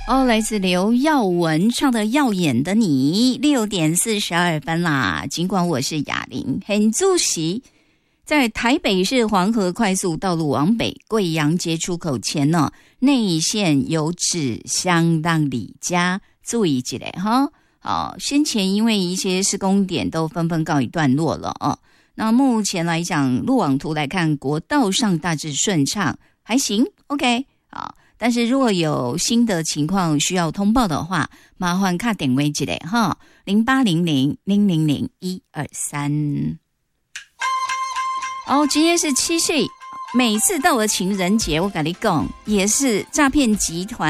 哦，来自刘耀文唱的《耀眼的你》，6:42啦。尽管我是哑铃，很主席。在台北市黄河快速道路往北贵阳街出口前呢，内线有指相当里家，注意一下哈。好，先前因为一些施工点都纷纷告一段落了哦。那目前来讲，路网图来看，国道上大致顺畅，还行 ，OK， 好。但是如果有新的情况需要通报的话，麻烦卡点位之类哈，0800-000-123。哦，今天是7夕，每次到了情人节，我跟你讲，也是诈骗集团